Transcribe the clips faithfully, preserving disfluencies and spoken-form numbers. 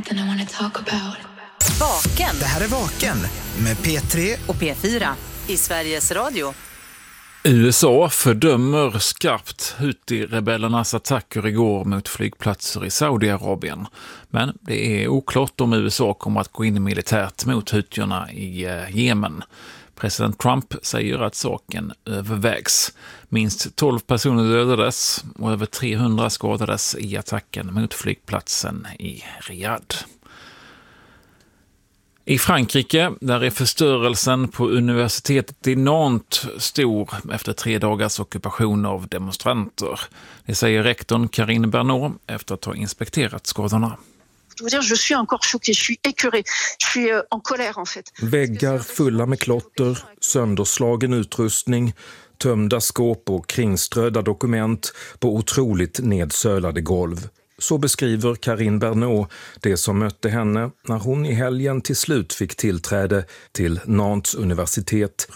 something I want to talk about. Vaken. Det här är Vaken med P tre och P fyra i Sveriges Radio. U S A fördömer skarpt Houthi-rebellernas attacker igår mot flygplatser i Saudiarabien. Men det är oklart om U S A kommer att gå in militärt mot Houthierna i Jemen. President Trump säger att saken övervägs. Minst tolv personer dödades och över trehundra skadades i attacken mot flygplatsen i Riyadh. I Frankrike, där är förstörelsen på universitetet i Nantes stor efter tre dagars ockupation av demonstranter. Det säger rektorn Karine Bernot efter att ha inspekterat skadorna. Väggar fulla med klotter, sönderslagen utrustning, tömda skåp och kringströdda dokument på otroligt nedsölade golv. Så beskriver Karine Bernot det som mötte henne när hon i helgen till slut fick tillträde till Nantes universitet.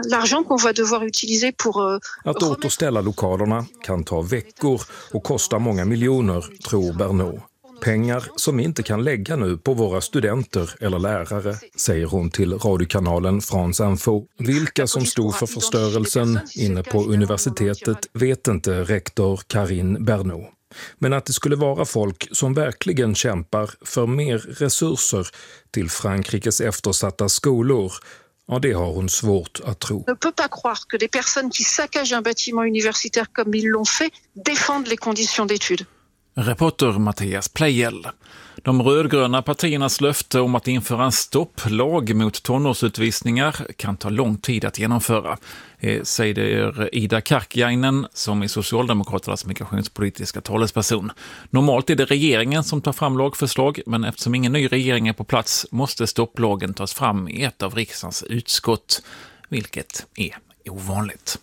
Att återställa lokalerna kan ta veckor och kosta många miljoner, tror Bernot. Pengar som vi inte kan lägga nu på våra studenter eller lärare, säger hon till radiokanalen France Info. Vilka som stod för förstörelsen inne på universitetet vet inte rektor Karine Bernot. Men att det skulle vara folk som verkligen kämpar för mer resurser till Frankrikes eftersatta skolor, ja, det har hon svårt att tro. Ne peut pas croire que des personnes qui saccagent un bâtiment universitaire comme ils l'ont fait défendent les conditions d'études. Reporter Mattias Plejel. De rödgröna partiernas löfte om att införa en stopplag mot tonårsutvisningar kan ta lång tid att genomföra, säger Ida Karkiainen som är Socialdemokraternas migrationspolitiska talesperson. Normalt är det regeringen som tar fram lagförslag, men eftersom ingen ny regering är på plats måste stopplagen tas fram i ett av riksdagens utskott, vilket är ovanligt.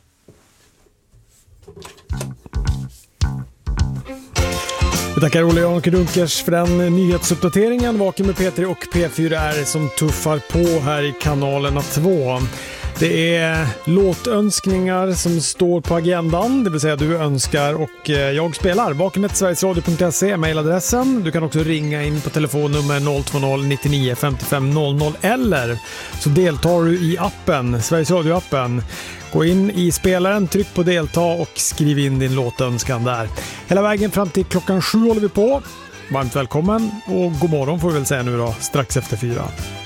Vi tackar Olle Janke Dunkers för den nyhetsuppdateringen. Vaken med P tre och P fyra är som tuffar på här i kanalerna två. Det är låtönskningar som står på agendan, det vill säga du önskar och jag spelar. vaken med sverigesradio punkt se är mejladressen. Du kan också ringa in på telefonnummer noll två noll nio nio fem fem noll noll eller så deltar du i appen, Sveriges Radio-appen. Gå in i spelaren, tryck på delta och skriv in din låtönskan där. Hela vägen fram till klockan sju håller vi på. Varmt välkommen och god morgon får vi väl säga nu då, strax efter fyra.